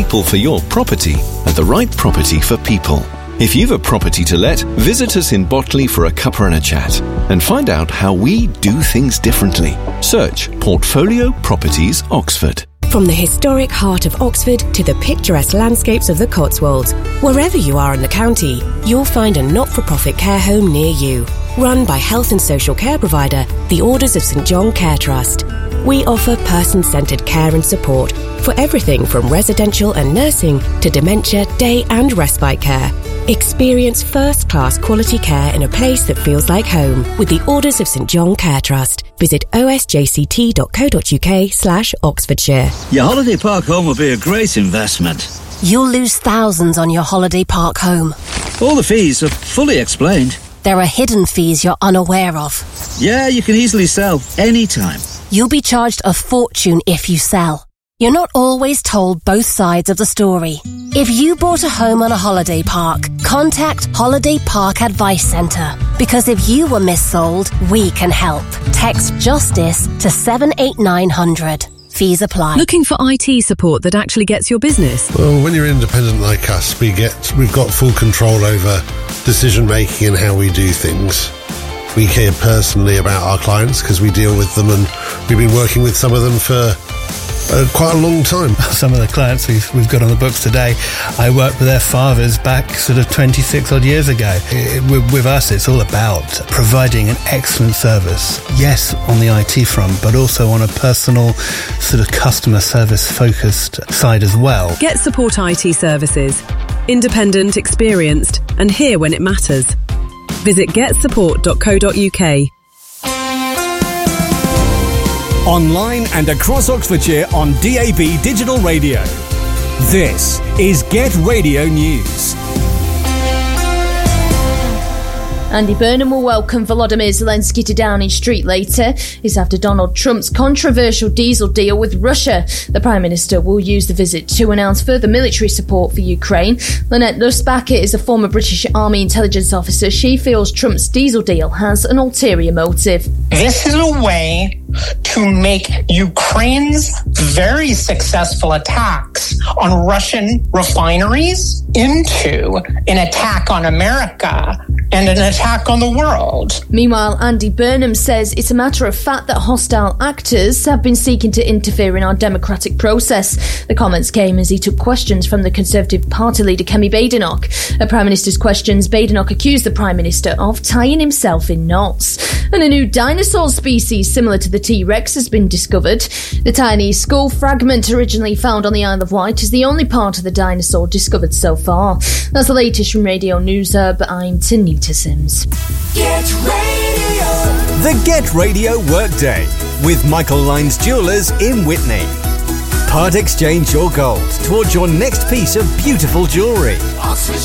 people for your property at the right property for people. If you've a property to let, visit us in Botley for a cuppa and a chat and find out how we do things differently. Search Portfolio Properties Oxford. From the historic heart of Oxford to the picturesque landscapes of the Cotswolds, wherever you are in the county, you'll find a not-for-profit care home near you. Run by health and social care provider, the Orders of St John Care Trust. We offer person-centred care and support for everything from residential and nursing to dementia, day and respite care. Experience first-class quality care in a place that feels like home with the Orders of St John Care Trust. Visit osjct.co.uk/Oxfordshire. Your holiday park home will be a great investment. You'll lose thousands on your holiday park home. All the fees are fully explained. There are hidden fees you're unaware of. Yeah, you can easily sell anytime. You'll be charged a fortune if you sell. You're not always told both sides of the story. If you bought a home on a holiday park, contact Holiday Park Advice Centre. Because if you were missold, we can help. Text JUSTICE to 78900. Fees apply. Looking for IT support that actually gets your business? Well, when you're independent like us, we've got full control over decision making and how we do things. We care personally about our clients because we deal with them, and we've been working with some of them for quite a long time. Some of the clients we've got on the books today, I worked with their fathers back sort of 26 odd years ago. With us, it's all about providing an excellent service. Yes, on the IT front, but also on a personal sort of customer service focused side as well. Get Support IT services. Independent, experienced, and here when it matters. Visit getsupport.co.uk. Online and across Oxfordshire on DAB Digital Radio. This is Get Radio News. Andy Burnham will welcome Volodymyr Zelensky to Downing Street later. It's after Donald Trump's controversial diesel deal with Russia. The Prime Minister will use the visit to announce further military support for Ukraine. Lynette Nussbacher is a former British Army intelligence officer. She feels Trump's diesel deal has an ulterior motive. This is a way to make Ukraine's very successful attacks on Russian refineries into an attack on America and an attack on the world. Meanwhile, Andy Burnham says it's a matter of fact that hostile actors have been seeking to interfere in our democratic process. The comments came as he took questions from the Conservative Party leader Kemi Badenoch. At Prime Minister's questions, Badenoch accused the Prime Minister of tying himself in knots. And a new dinosaur species similar to the T-Rex has been discovered. The tiny skull fragment originally found on the Isle of Wight is the only part of the dinosaur discovered so far. That's the latest from Radio News Hub. I'm Tanita Sims. Get Radio. The Get Radio Workday with Michael Lyons Jewellers in Witney. Part exchange your gold towards your next piece of beautiful jewellery.